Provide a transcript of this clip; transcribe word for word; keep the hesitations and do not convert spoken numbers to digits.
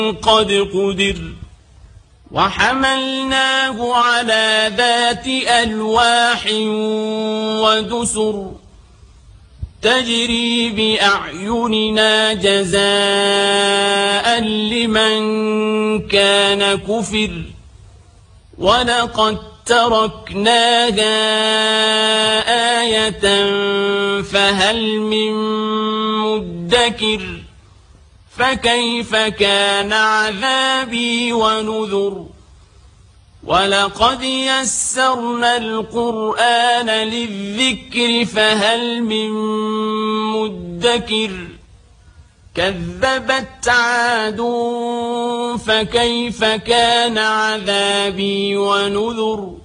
قد قدر وحملناه على ذات ألواح ودسر تجري بأعيننا جزاء لمن كان كفر ولقد تركناها آية فهل من مدكر فكيف كان عذابي ونذر ولقد يسرنا القرآن للذكر فهل من مدكر كذبت عاد فكيف كان عذابي ونذر